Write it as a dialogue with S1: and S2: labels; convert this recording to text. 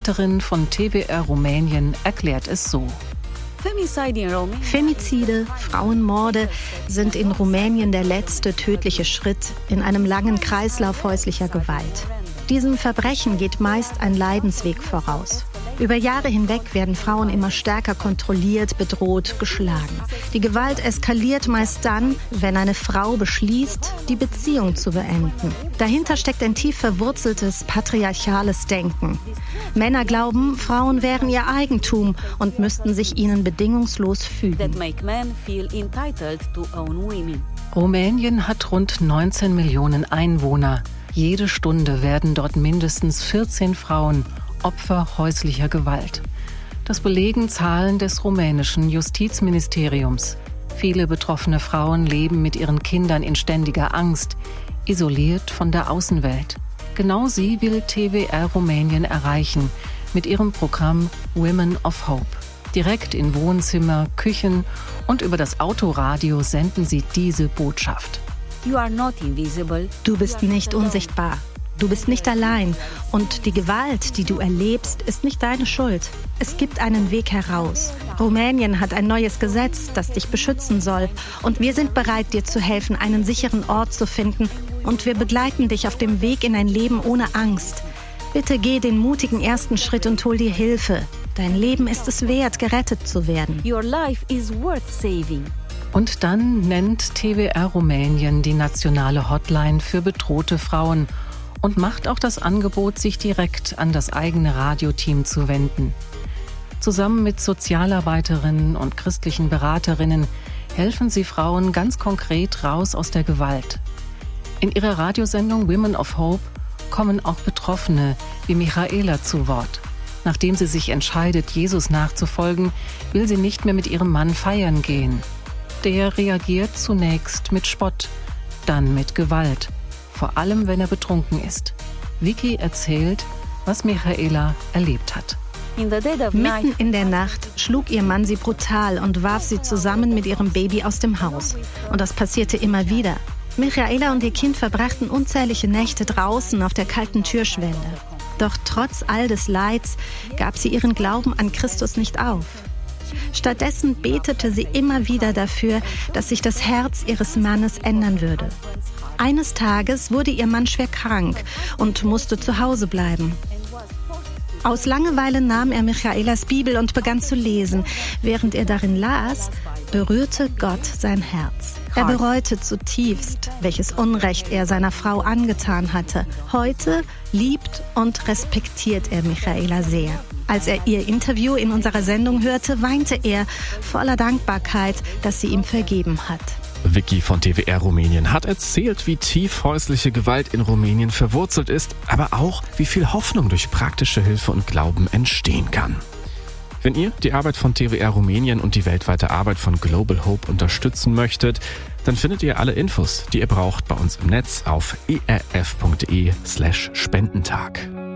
S1: Leiterin von TWR Rumänien erklärt es so.
S2: Femizide, Frauenmorde sind in Rumänien der letzte tödliche Schritt in einem langen Kreislauf häuslicher Gewalt. Diesem Verbrechen geht meist ein Leidensweg voraus. Über Jahre hinweg werden Frauen immer stärker kontrolliert, bedroht, geschlagen. Die Gewalt eskaliert meist dann, wenn eine Frau beschließt, die Beziehung zu beenden. Dahinter steckt ein tief verwurzeltes patriarchales Denken. Männer glauben, Frauen wären ihr Eigentum und müssten sich ihnen bedingungslos fügen.
S1: Rumänien hat rund 19 Millionen Einwohner. Jede Stunde werden dort mindestens 14 Frauen Opfer häuslicher Gewalt. Das belegen Zahlen des rumänischen Justizministeriums. Viele betroffene Frauen leben mit ihren Kindern in ständiger Angst, isoliert von der Außenwelt. Genau sie will TWR Rumänien erreichen mit ihrem Programm Women of Hope. Direkt in Wohnzimmer, Küchen und über das Autoradio senden sie diese Botschaft.
S2: Du bist nicht unsichtbar. Du bist nicht allein und die Gewalt, die du erlebst, ist nicht deine Schuld. Es gibt einen Weg heraus. Rumänien hat ein neues Gesetz, das dich beschützen soll. Und wir sind bereit, dir zu helfen, einen sicheren Ort zu finden. Und wir begleiten dich auf dem Weg in ein Leben ohne Angst. Bitte geh den mutigen ersten Schritt und hol dir Hilfe. Dein Leben ist es wert, gerettet zu werden.
S3: Your life is worth saving.
S1: Und dann nennt TWR Rumänien die nationale Hotline für bedrohte Frauen und macht auch das Angebot, sich direkt an das eigene Radioteam zu wenden. Zusammen mit Sozialarbeiterinnen und christlichen Beraterinnen helfen sie Frauen ganz konkret raus aus der Gewalt. In ihrer Radiosendung Women of Hope kommen auch Betroffene wie Michaela zu Wort. Nachdem sie sich entscheidet, Jesus nachzufolgen, will sie nicht mehr mit ihrem Mann feiern gehen. Der reagiert zunächst mit Spott, dann mit Gewalt. Vor allem, wenn er betrunken ist. Vicky erzählt, was Michaela erlebt hat.
S2: Mitten in der Nacht schlug ihr Mann sie brutal und warf sie zusammen mit ihrem Baby aus dem Haus. Und das passierte immer wieder. Michaela und ihr Kind verbrachten unzählige Nächte draußen auf der kalten Türschwelle. Doch trotz all des Leids gab sie ihren Glauben an Christus nicht auf. Stattdessen betete sie immer wieder dafür, dass sich das Herz ihres Mannes ändern würde. Eines Tages wurde ihr Mann schwer krank und musste zu Hause bleiben. Aus Langeweile nahm er Michaelas Bibel und begann zu lesen. Während er darin las, berührte Gott sein Herz. Er bereute zutiefst, welches Unrecht er seiner Frau angetan hatte. Heute liebt und respektiert er Michaela sehr. Als er ihr Interview in unserer Sendung hörte, weinte er voller Dankbarkeit, dass sie ihm vergeben hat.
S4: Vicky von TWR Rumänien hat erzählt, wie tief häusliche Gewalt in Rumänien verwurzelt ist, aber auch, wie viel Hoffnung durch praktische Hilfe und Glauben entstehen kann. Wenn ihr die Arbeit von TWR Rumänien und die weltweite Arbeit von Global Hope unterstützen möchtet, dann findet ihr alle Infos, die ihr braucht, bei uns im Netz auf erf.de/Spendentag.